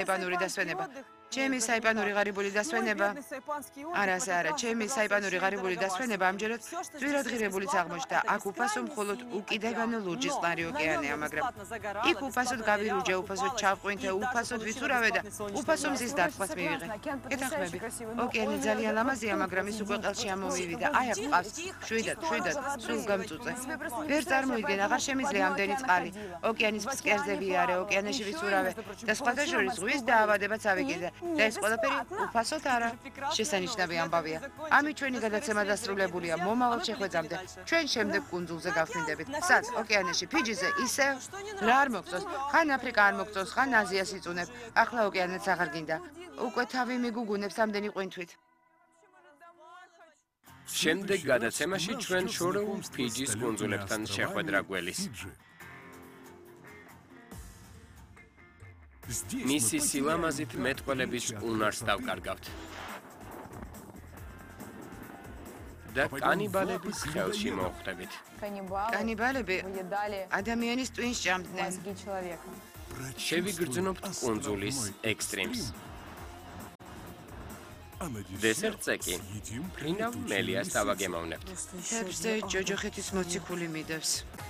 საიბანური დასვენება. ჩემი საიბანური ღარიბული დასვენება. არა, ჩემი საიბანური ღარიბული დასვენება ამჯერად ძვირადღირებულიც აღმოჩნდა. აქ უფასო მხოლოდ უკიდებანო ლურჯის წყნარი ოკეანეა, მაგრამ იქ უფასოდ გავირუჯე, უფასოდ ჩავყვინთე, უფასოდ ვიცურავე და უფასო მზის დარტყმას მივიღე. გეთახმები, ოკეანი ძალიან ლამაზია, მაგრამ ის უკვე ყელში ამომივიდა. აი აქ ყავს, შვიდად, სულ გამწუწე. ვერ წარმოიდგენ, აღარ შემიძლია ამდენი წყალი. ოკეანის ფსკერზე ვიარე, ოკეანეში ვიცურავე და სხვათა შორის ზღვის დაავადებაც ავიკიდე. და ეს ყველაფერი უფასოდ არა. შესანიშნავი ამბავია. ამით ჩვენი გადაცემა დასრულებულია. მომავალ შეხვედრამდე ჩვენ შემდეგ კუნძულზე გავხდებით. სად? ოკეანეში, ფიჯიზე, ისევ? რა არ მოგწონს? ხან აფრიკა არ მოგწონს, ხან აზიას იწუნებ. ახლა ოკეანეც აღარ გინდა. უკვე თავი მიგუგუნებს ამდენი ყვინთვით. შემდეგ გადაცემაში ჩვენ შორეულ ფიჯის კუნძულებთან შეხვედრა გველის. მისი სილამაზით მეტყველების უნარს დავკარგავთ. და კანიბალების ხელში მოხვდებით. კანიბალები ადამიანის ტვინს ჭამდნენ. შევიგრძნობთ კუნძულის ექსტრიმს. დესერტზე კი ფრინავ მელიას დავაგემოვნებთ. თებსზე ჯოჯოხეთის მოციქული მიდევს.